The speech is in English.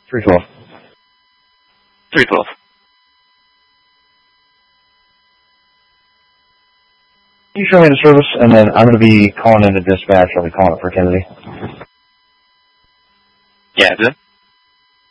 312. 312. Can you show me the service, and then I'm going to be calling into dispatch. I'll be calling it for Kennedy. Yeah, good.